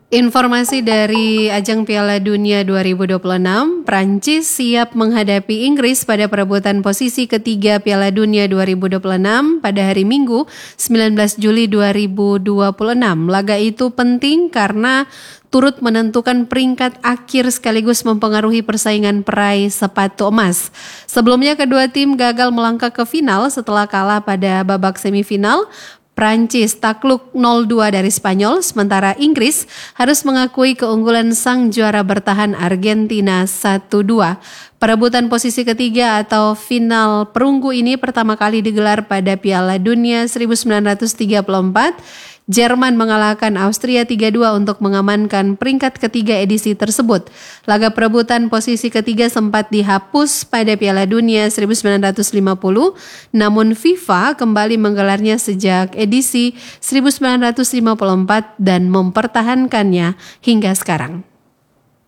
Informasi dari ajang Piala Dunia 2026, Prancis siap menghadapi Inggris pada perebutan posisi ketiga Piala Dunia 2026 pada hari Minggu 19 Juli 2026. Laga itu penting karena turut menentukan peringkat akhir sekaligus mempengaruhi persaingan peraih sepatu emas. Sebelumnya kedua tim gagal melangkah ke final setelah kalah pada babak semifinal. Prancis takluk 0-2 dari Spanyol, sementara Inggris harus mengakui keunggulan sang juara bertahan Argentina 1-2. Perebutan posisi ketiga atau final perunggu ini pertama kali digelar pada Piala Dunia 1934. Jerman mengalahkan Austria 3-2 untuk mengamankan peringkat ketiga edisi tersebut. Laga perebutan posisi ketiga sempat dihapus pada Piala Dunia 1950, namun FIFA kembali menggelarnya sejak edisi 1954 dan mempertahankannya hingga sekarang.